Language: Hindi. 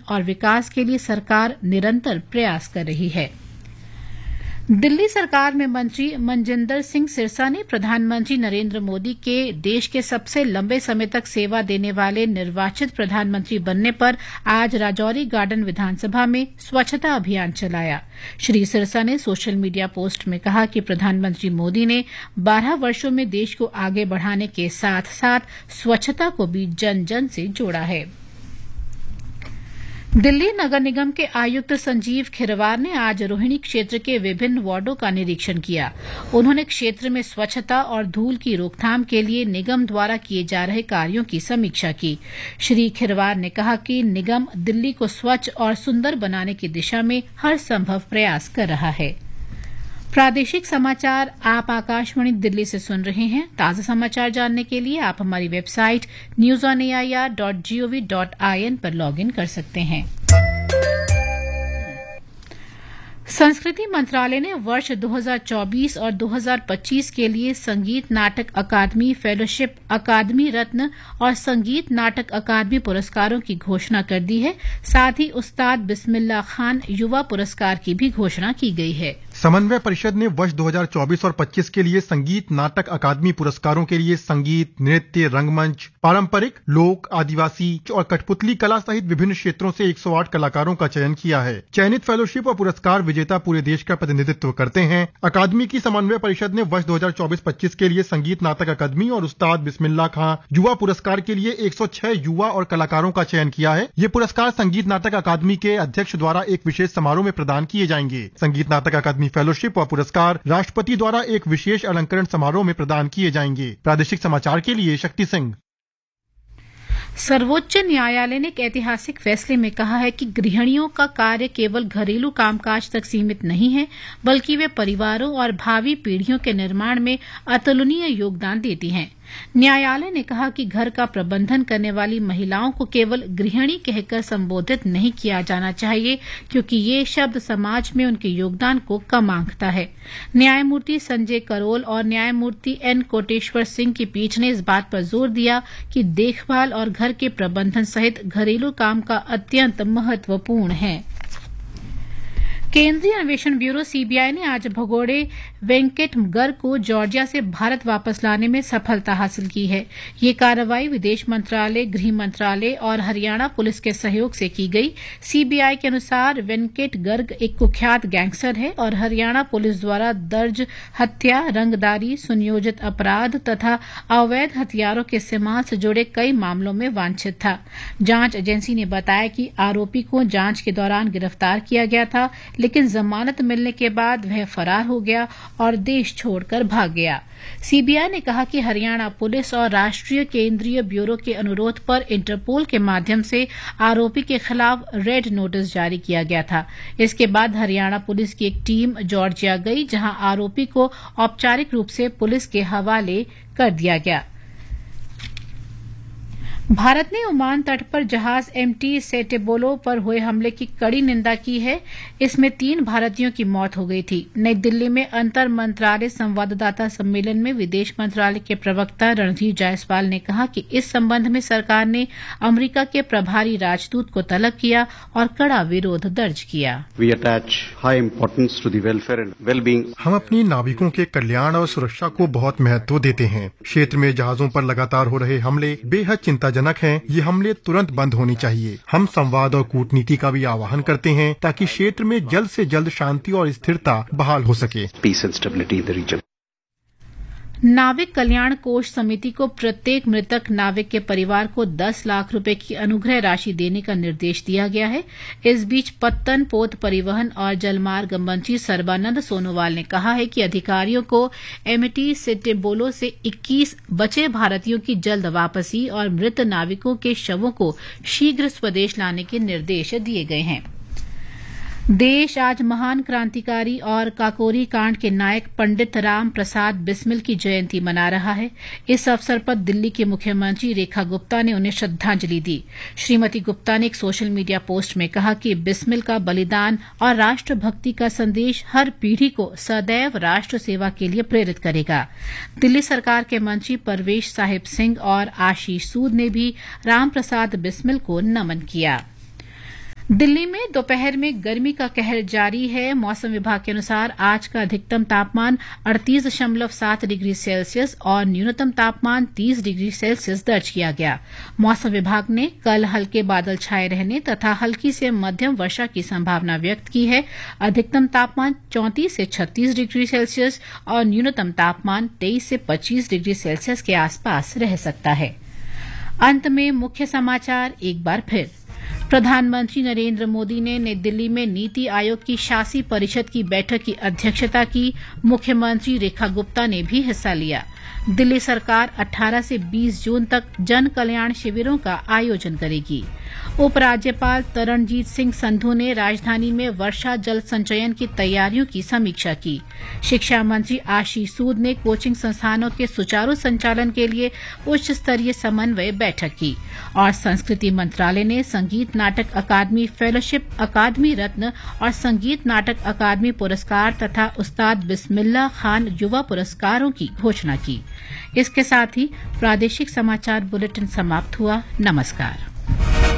और विकास के लिए सरकार निरंतर प्रयास कर रही है। दिल्ली सरकार में मंत्री मनजिंदर सिंह सिरसा ने प्रधानमंत्री नरेंद्र मोदी के देश के सबसे लंबे समय तक सेवा देने वाले निर्वाचित प्रधानमंत्री बनने पर आज राजौरी गार्डन विधानसभा में स्वच्छता अभियान चलाया। श्री सिरसा ने सोशल मीडिया पोस्ट में कहा कि प्रधानमंत्री मोदी ने 12 वर्षों में देश को आगे बढ़ाने के साथ साथ स्वच्छता को भी जन जन से जोड़ा है। दिल्ली नगर निगम के आयुक्त संजीव खिरवार ने आज रोहिणी क्षेत्र के विभिन्न वार्डों का निरीक्षण किया। उन्होंने क्षेत्र में स्वच्छता और धूल की रोकथाम के लिए निगम द्वारा किए जा रहे कार्यों की समीक्षा की। श्री खिरवार ने कहा कि निगम दिल्ली को स्वच्छ और सुंदर बनाने की दिशा में हर संभव प्रयास कर रहा है। प्रादेशिक समाचार आप आकाशवाणी दिल्ली से सुन रहे हैं। ताजा समाचार जानने के लिए आप हमारी वेबसाइट newsonair.gov.in पर लॉगिन कर सकते हैं। संस्कृति मंत्रालय ने वर्ष 2024 और 2025 के लिए संगीत नाटक अकादमी फेलोशिप, अकादमी रत्न और संगीत नाटक अकादमी पुरस्कारों की घोषणा कर दी है। साथ ही उस्ताद बिस्मिल्लाह खान युवा पुरस्कार की भी घोषणा की गई है। समन्वय परिषद ने वर्ष 2024 और 25 के लिए संगीत नाटक अकादमी पुरस्कारों के लिए संगीत, नृत्य, रंगमंच, पारंपरिक, लोक, आदिवासी और कठपुतली कला सहित विभिन्न क्षेत्रों से 108 कलाकारों का चयन किया है। चयनित फेलोशिप और पुरस्कार विजेता पूरे देश का प्रतिनिधित्व करते हैं। अकादमी की समन्वय परिषद ने वर्ष 2024-25 के लिए संगीत नाटक अकादमी और उस्ताद बिस्मिल्लाह खां युवा पुरस्कार के लिए 106 युवा और कलाकारों का चयन किया है। ये पुरस्कार संगीत नाटक अकादमी के अध्यक्ष द्वारा एक विशेष समारोह में प्रदान किए जाएंगे। संगीत नाटक अकादमी फेलोशिप और पुरस्कार राष्ट्रपति द्वारा एक विशेष अलंकरण समारोह में प्रदान किए जाएंगे। प्रादेशिक समाचार के लिए शक्ति सिंह। सर्वोच्च न्यायालय ने एक ऐतिहासिक फैसले में कहा है कि गृहिणियों का कार्य केवल घरेलू कामकाज तक सीमित नहीं है, बल्कि वे परिवारों और भावी पीढ़ियों के निर्माण में अतुलनीय योगदान देती हैं। न्यायालय ने कहा कि घर का प्रबंधन करने वाली महिलाओं को केवल गृहिणी कहकर संबोधित नहीं किया जाना चाहिए, क्योंकि ये शब्द समाज में उनके योगदान को कम आंकता है। न्यायमूर्ति संजय करोल और न्यायमूर्ति एन कोटेश्वर सिंह की पीठ ने इस बात पर जोर दिया कि देखभाल और घर के प्रबंधन सहित घरेलू काम का अत्यंत महत्वपूर्ण है। केंद्रीय अन्वेषण ब्यूरो सीबीआई ने आज भगोड़े वेंकट गर्ग को जॉर्जिया से भारत वापस लाने में सफलता हासिल की है। ये कार्रवाई विदेश मंत्रालय, गृह मंत्रालय और हरियाणा पुलिस के सहयोग से की गई। सीबीआई के अनुसार वेंकट गर्ग एक कुख्यात गैंगस्टर है और हरियाणा पुलिस द्वारा दर्ज हत्या, रंगदारी, सुनियोजित अपराध तथा अवैध हथियारों के इस्तेमाल से जुड़े कई मामलों में वांछित था। जांच एजेंसी ने बताया कि आरोपी को जांच के दौरान गिरफ्तार किया गया था, लेकिन जमानत मिलने के बाद वह फरार हो गया और देश छोड़कर भाग गया। सीबीआई ने कहा कि हरियाणा पुलिस और राष्ट्रीय केंद्रीय ब्यूरो के अनुरोध पर इंटरपोल के माध्यम से आरोपी के खिलाफ रेड नोटिस जारी किया गया था। इसके बाद हरियाणा पुलिस की एक टीम जॉर्जिया गई, जहां आरोपी को औपचारिक रूप से पुलिस के हवाले कर दिया गया। भारत ने ओमान तट पर जहाज एमटी सेटेबोलो पर हुए हमले की कड़ी निंदा की है। इसमें 3 भारतीयों की मौत हो गई थी। नई दिल्ली में अंतर मंत्रालय संवाददाता सम्मेलन में विदेश मंत्रालय के प्रवक्ता रणधीर जायसवाल ने कहा कि इस संबंध में सरकार ने अमेरिका के प्रभारी राजदूत को तलब किया और कड़ा विरोध दर्ज किया। हम अपनी नाविकों के कल्याण और सुरक्षा को बहुत महत्व देते हैं। क्षेत्र में जहाजों पर लगातार हो रहे हमले बेहद चिंताजनक हैं। ये हमले तुरंत बंद होने चाहिए। हम संवाद और कूटनीति का भी आह्वान करते हैं ताकि क्षेत्र में जल्द से जल्द शांति और स्थिरता बहाल हो सके। Piece and stability in the reason. नाविक कल्याण कोष समिति को प्रत्येक मृतक नाविक के परिवार को 10 लाख रुपए की अनुग्रह राशि देने का निर्देश दिया गया है। इस बीच पत्तन, पोत परिवहन और जलमार्ग मंत्री सर्बानंद सोनोवाल ने कहा है कि अधिकारियों को एमटी सेटेबोलो से 21 बचे भारतीयों की जल्द वापसी और मृत नाविकों के शवों को शीघ्र स्वदेश लाने के निर्देश दिए गए हैं। देश आज महान क्रांतिकारी और काकोरी कांड के नायक पंडित राम प्रसाद बिस्मिल की जयंती मना रहा है। इस अवसर पर दिल्ली की मुख्यमंत्री रेखा गुप्ता ने उन्हें श्रद्धांजलि दी। श्रीमती गुप्ता ने एक सोशल मीडिया पोस्ट में कहा कि बिस्मिल का बलिदान और राष्ट्रभक्ति का संदेश हर पीढ़ी को सदैव राष्ट्र सेवा के लिए प्रेरित करेगा। दिल्ली सरकार के मंत्री परवेश साहिब सिंह और आशीष सूद ने भी राम प्रसाद बिस्मिल को नमन किया। दिल्ली में दोपहर में गर्मी का कहर जारी है। मौसम विभाग के अनुसार आज का अधिकतम तापमान 38.7 डिग्री सेल्सियस और न्यूनतम तापमान 30 डिग्री सेल्सियस दर्ज किया गया। मौसम विभाग ने कल हल्के बादल छाए रहने तथा हल्की से मध्यम वर्षा की संभावना व्यक्त की है। अधिकतम तापमान 34 से 36 डिग्री सेल्सियस और न्यूनतम तापमान 23 से 25 डिग्री सेल्सियस के आसपास रह सकता है। अंत में मुख्य समाचार एक बार फिर। प्रधानमंत्री नरेंद्र मोदी ने नई दिल्ली में नीति आयोग की शासी परिषद की बैठक की अध्यक्षता की। मुख्यमंत्री रेखा गुप्ता ने भी हिस्सा लिया। दिल्ली सरकार 18 से 20 जून तक जन कल्याण शिविरों का आयोजन करेगी। उपराज्यपाल तरणजीत सिंह संधू ने राजधानी में वर्षा जल संचयन की तैयारियों की समीक्षा की। शिक्षा मंत्री आशीष सूद ने कोचिंग संस्थानों के सुचारू संचालन के लिए उच्च स्तरीय समन्वय बैठक की। और संस्कृति मंत्रालय ने संगीत नाटक अकादमी फेलोशिप, अकादमी रत्न और संगीत नाटक अकादमी पुरस्कार तथा उस्ताद बिस्मिल्लाह खान युवा पुरस्कारों की घोषणा की। इसके साथ ही प्रादेशिक समाचार बुलेटिन समाप्त हुआ। नमस्कार।